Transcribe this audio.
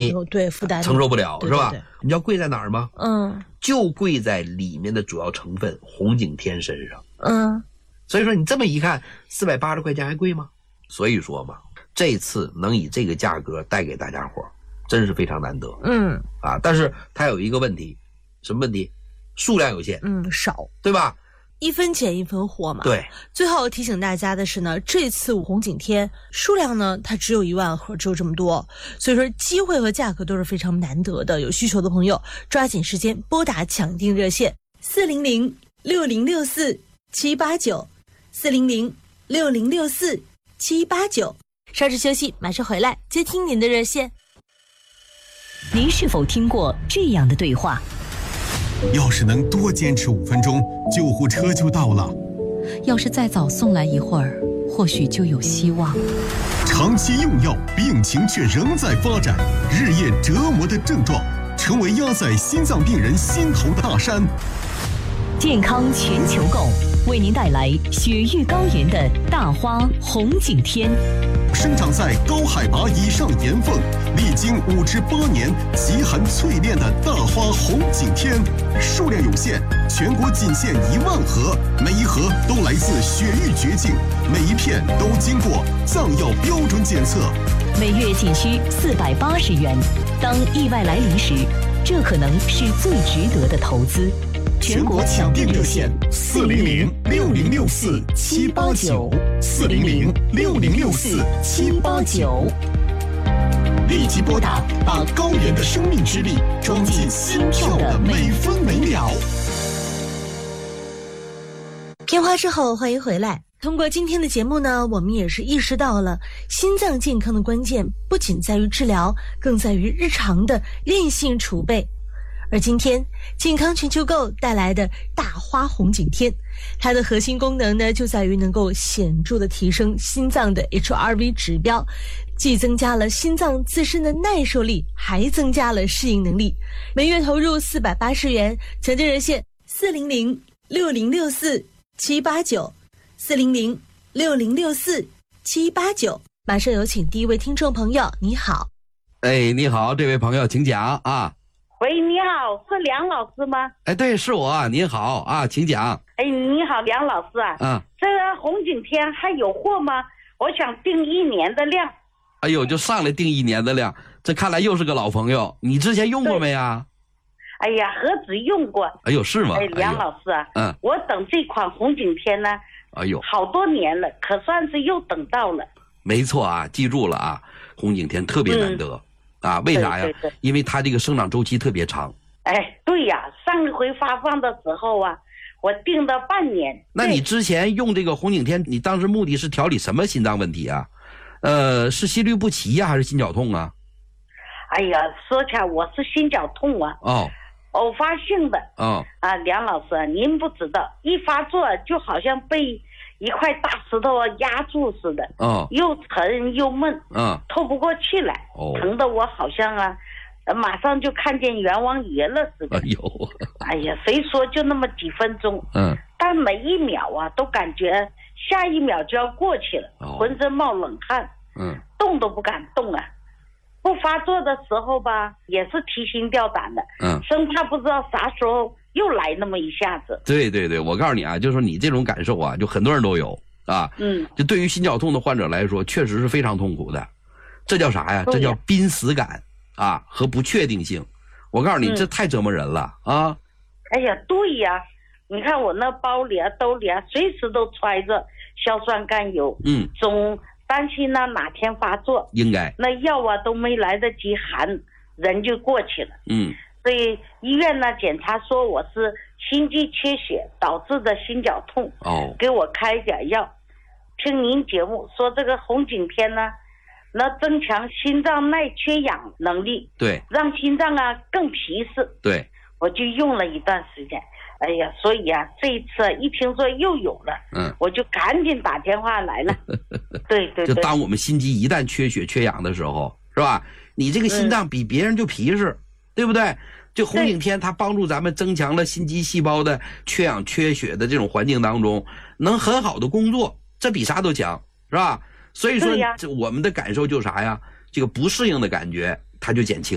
你对负担承受不了， 对是吧？ 对对你知道贵在哪儿吗？就贵在里面的主要成分红景天身上。所以说你这么一看，480块钱还贵吗？所以说嘛，这次能以这个价格带给大家伙，真是非常难得。但是它有一个问题，什么问题？数量有限， 少， 对吧？ 一分钱一分货嘛。 对。 最后提醒大家的是呢，这次红景天数量呢，它只有1万盒，只有这么多，所以说机会和价格都是非常难得的。有需求的朋友抓紧时间拨打抢订热线400-6064-789，400-6064-789。稍事休息，马上回来接听您的热线。 您是否听过这样的对话？ 要是能多坚持5分钟，救护车就到了。 要是再早送来一会儿，或许就有希望。 长期用药，病情却仍在发展，日夜折磨的症状，成为压在心脏病人心头的大山。 健康全球购为您带来雪域高原的大花红景天， 生长在高海拔以上岩缝，历经5至8年极寒淬炼的大花红景天，数量有限，全国仅限1万盒，每一盒都来自雪域绝境，每一片都经过藏药标准检测， 每月仅需480元。当意外来临时，这可能是最值得的投资。 全国抢订热线400-6064-789，400-6064-789，立即拨打，把高原的生命之力装进心跳的每分每秒。 片花之后，欢迎回来。通过今天的节目呢，我们也是意识到了心脏健康的关键不仅在于治疗，更在于日常的韧性储备。而今天健康全球购带来的大花红景天，它的核心功能呢，就在于能够显著的提升心脏的 HRV 指标，既增加了心脏自身的耐受力，还增加了适应能力。每月投入480元，抢订热线400-6064-789，400-6064-789。马上有请第一位听众朋友，你好。 你好，这位朋友请讲啊。 喂，你好，是梁老师吗？ 对，是我，您好啊，请讲。 你好，梁老师啊。这个红景天还有货吗？我想订1年的量。 哎呦，就上来订1年的量，这看来又是个老朋友。你之前用过没啊？ 哎呀，何止用过。 哎呦，是吗？ 梁老师啊，我等这款红景天呢，好多年了，可算是又等到了。 没错啊，记住了啊，红景天特别难得。为啥呀？ 对， 因为它这个生长周期特别长。 对呀，上一回发放的时候啊，我订了半年。 那你之前用这个红景天，你当时目的是调理什么心脏问题啊？是心律不齐呀，还是心绞痛啊？ 哎呀，说起来我是心绞痛啊。偶发性的。梁老师，您不知道，一发作就好像被一块大石头压住似的，又沉又闷，透不过气来，疼得我好像马上就看见阎王爷了似的。哎呀，谁说就那么几分钟，但每一秒啊都感觉下一秒就要过去了，浑身冒冷汗，动都不敢动啊。不发作的时候吧，也是提心吊胆的，生怕不知道啥时候又来那么一下子。 对，我告诉你啊，就是说你这种感受啊，就很多人都有啊。就对于心绞痛的患者来说，确实是非常痛苦的。这叫啥呀？这叫濒死感啊和不确定性。我告诉你，这太折磨人了啊！ 哎呀，对呀，你看我那包里兜里随时都揣着硝酸甘油，总担心哪天发作， 应该那药都没来得及含，人就过去了。所以医院检查说我是心肌缺血导致的心绞痛，给我开点药。听您节目说这个红景天呢，那增强心脏耐缺氧能力， 对， 让心脏更皮实， 对， 我就用了一段时间。哎呀，所以这一次一听说又有了，我就赶紧打电话来了。对， 就当我们心肌一旦缺血缺氧的时候，是吧？你这个心脏比别人就皮实，对不对？这红景天它帮助咱们增强了心肌细胞的缺氧缺血的这种环境当中，能很好的工作，这比啥都强，是吧？所以说，这我们的感受就是啥呀？这个不适应的感觉它就减轻。